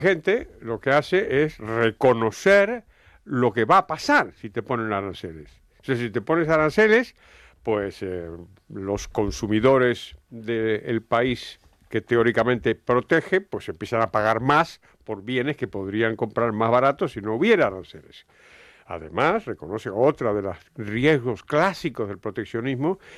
gente lo que hace es reconocer lo que va a pasar si te ponen aranceles. O sea, si te pones aranceles, pues los consumidores del país que teóricamente protege, pues empiezan a pagar más por bienes que podrían comprar más baratos si no hubiera aranceles. Además, reconoce otra de los riesgos clásicos del proteccionismo,